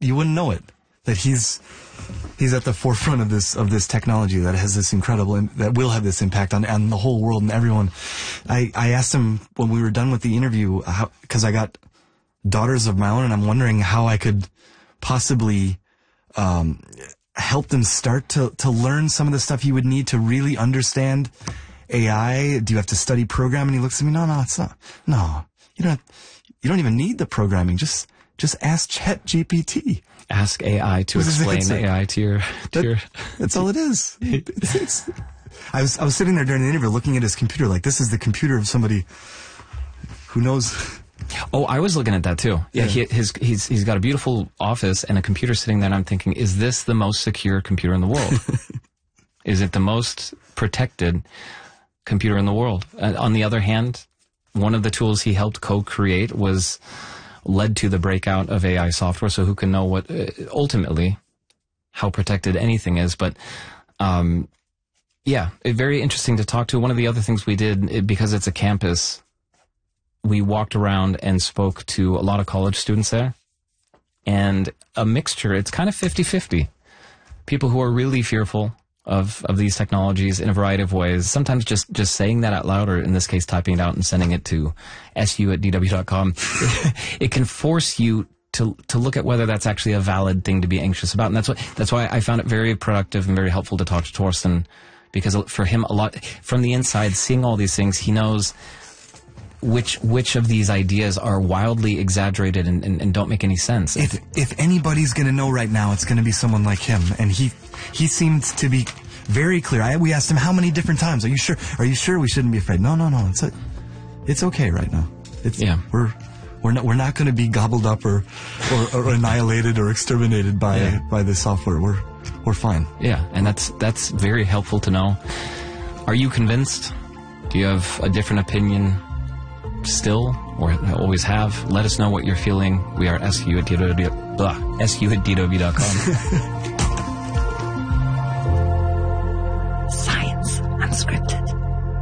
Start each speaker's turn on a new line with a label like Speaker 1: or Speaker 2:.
Speaker 1: know it, that he's at the forefront of this technology that has this incredible, that will have this impact on the whole world and everyone. I asked him when we were done with the interview, because I got daughters of my own, and I'm wondering how I could possibly help them start to learn some of the stuff you would need to really understand AI. Do you have to study programming? And he looks at me, no, it's not. No, you don't even need the programming. Just ask ChatGPT.
Speaker 2: Ask AI to explain AI to your.
Speaker 1: That's all it is. I was sitting there during the interview looking at his computer like, this is the computer of somebody who knows.
Speaker 2: Oh, I was looking at that too. Yeah, he's got a beautiful office and a computer sitting there, and I'm thinking, is this the most secure computer in the world? Is it the most protected computer in the world? On the other hand, one of the tools he helped co-create led to the breakout of AI software. So who can know what ultimately how protected anything is? But very interesting to talk to. One of the other things we did, because it's a campus, we walked around and spoke to a lot of college students there, and a mixture. It's kind of 50-50. People who are really fearful of these technologies in a variety of ways. Sometimes just saying that out loud, or in this case, typing it out and sending it to su@dw.com, it can force you to look at whether that's actually a valid thing to be anxious about. And that's why I found it very productive and very helpful to talk to Torsten, because for him, a lot from the inside, seeing all these things, he knows which of these ideas are wildly exaggerated and don't make any sense.
Speaker 1: If anybody's going to know right now, it's going to be someone like him. And he seems to be very clear. We asked him how many different times. Are you sure? Are you sure we shouldn't be afraid? No. It's okay right now. We're not going to be gobbled up or annihilated or exterminated by the software. We're fine.
Speaker 2: Yeah, and that's very helpful to know. Are you convinced? Do you have a different opinion still, or always have? Let us know what you're feeling. We are su@dw.com.